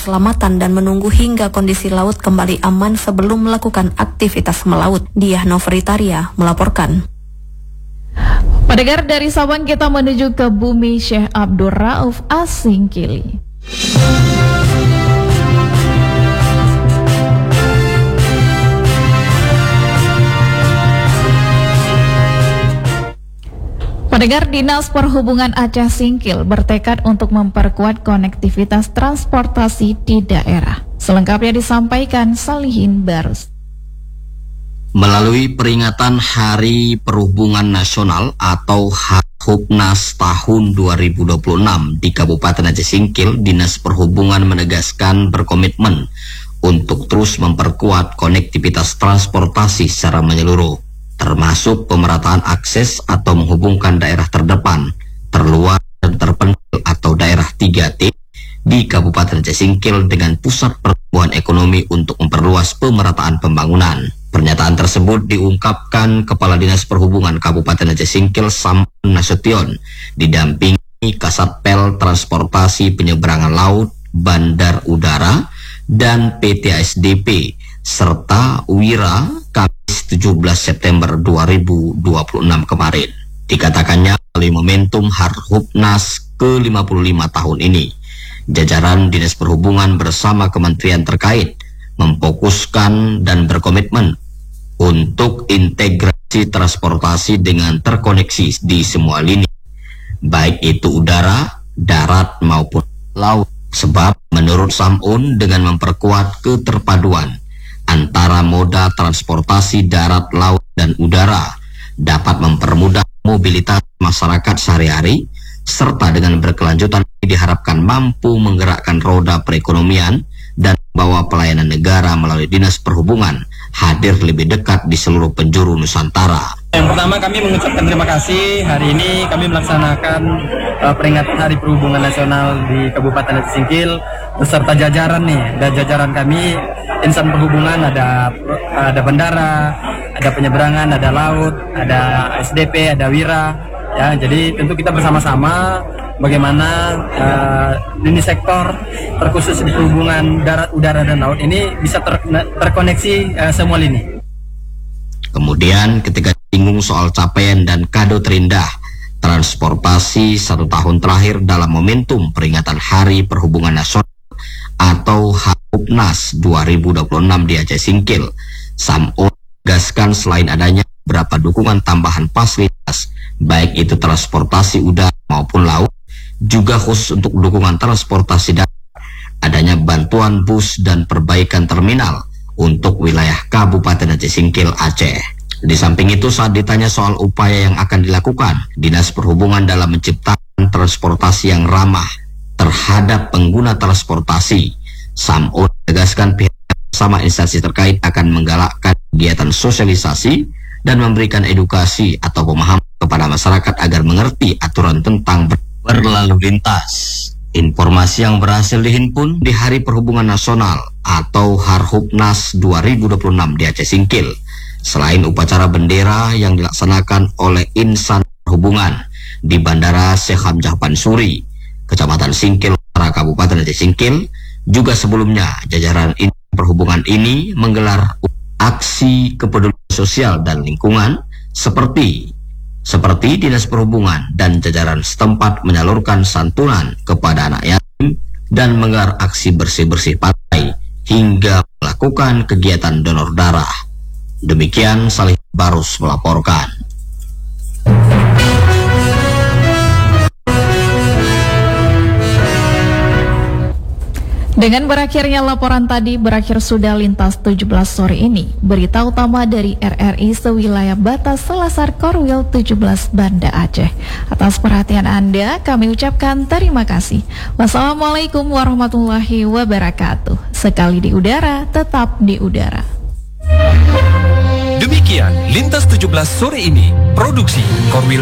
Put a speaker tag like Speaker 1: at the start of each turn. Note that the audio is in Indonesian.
Speaker 1: keselamatan dan menunggu hingga kondisi laut kembali aman sebelum melakukan aktivitas melaut. Diah Novritaria melaporkan.
Speaker 2: Pendengar, dari Sabang kita menuju ke bumi Syekh Abdul Rauf As-Singkili. Pendengar, Dinas Perhubungan Aceh Singkil bertekad untuk memperkuat konektivitas transportasi di daerah. Selengkapnya disampaikan Salihin Barus.
Speaker 3: Melalui peringatan Hari Perhubungan Nasional atau Harhubnas tahun 2026 di Kabupaten Aceh Singkil, Dinas Perhubungan menegaskan berkomitmen untuk terus memperkuat konektivitas transportasi secara menyeluruh, termasuk pemerataan akses atau menghubungkan daerah terdepan, terluar, dan terpencil atau daerah 3T di Kabupaten Aceh Singkil dengan pusat pertumbuhan ekonomi untuk memperluas pemerataan pembangunan. Pernyataan tersebut diungkapkan Kepala Dinas Perhubungan Kabupaten Aceh Singkil Sampun Nasution didampingi Kasatpel Transportasi Penyeberangan Laut, Bandar Udara, dan PT ASDP serta Wira Kamis 17 September 2026 kemarin. Dikatakannya melalui momentum Harhubnas ke-55 tahun ini, jajaran Dinas Perhubungan bersama kementerian terkait memfokuskan dan berkomitmen untuk integrasi transportasi dengan terkoneksi di semua lini, baik itu udara, darat maupun laut. Sebab menurut Samun, dengan memperkuat keterpaduan antara moda transportasi darat, laut, dan udara dapat mempermudah mobilitas masyarakat sehari-hari, serta dengan berkelanjutan diharapkan mampu menggerakkan roda perekonomian dan membawa pelayanan negara melalui Dinas Perhubungan hadir lebih dekat di seluruh penjuru Nusantara.
Speaker 4: Yang pertama, kami mengucapkan terima kasih. Hari ini kami melaksanakan peringatan Hari Perhubungan Nasional di Kabupaten Aceh Singkil beserta jajaran nih. Dan jajaran kami insan perhubungan, ada bandara, ada penyeberangan, ada laut, ada SDP, ada Wira. Ya, jadi tentu kita bersama-sama bagaimana lini sektor terkhusus di perhubungan darat, udara, dan laut ini bisa terkoneksi semua lini.
Speaker 3: Kemudian ketika disinggung soal capaian dan kado terindah transportasi 1 tahun terakhir dalam momentum peringatan Hari Perhubungan Nasional atau Harhubnas 2026 di Aceh Singkil, Samun menegaskan selain adanya beberapa dukungan tambahan fasilitas, baik itu transportasi udara maupun laut, juga khusus untuk dukungan transportasi darat, adanya bantuan bus dan perbaikan terminal untuk wilayah Kabupaten Aceh Singkil Aceh. Di samping itu, saat ditanya soal upaya yang akan dilakukan Dinas Perhubungan dalam menciptakan transportasi yang ramah terhadap pengguna transportasi, Samun menegaskan pihak bersama instansi terkait akan menggalakkan kegiatan sosialisasi dan memberikan edukasi atau pemahaman kepada masyarakat agar mengerti aturan tentang berlalu lintas. Informasi yang berhasil dihimpun di Hari Perhubungan Nasional atau Harhubnas 2026 di Aceh Singkil, selain upacara bendera yang dilaksanakan oleh insan perhubungan di Bandara Syekh Hamzah Pansuri, Kecamatan Singkil, Kabupaten Aceh Singkil, juga sebelumnya jajaran insan perhubungan ini menggelar aksi kepedulian sosial dan lingkungan seperti Dinas Perhubungan dan jajaran setempat menyalurkan santunan kepada anak yatim dan menggelar aksi bersih-bersih pantai hingga melakukan kegiatan donor darah. Demikian Salih Barus melaporkan.
Speaker 2: Dengan berakhirnya laporan tadi, berakhir sudah Lintas 17 sore ini. Berita utama dari RRI sewilayah batas Selasar Korwil 17 Banda Aceh. Atas perhatian Anda, kami ucapkan terima kasih. Wassalamualaikum warahmatullahi wabarakatuh. Sekali di udara, tetap di udara.
Speaker 5: Demikian Lintas 17 sore ini. Produksi Korwil